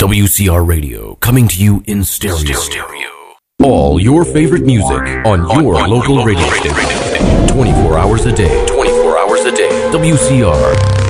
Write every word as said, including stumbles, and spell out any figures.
W C R Radio, coming to you in stereo. stereo. All your favorite music on your on, local on, radio station. twenty-four hours a day. twenty-four hours a day. W C R.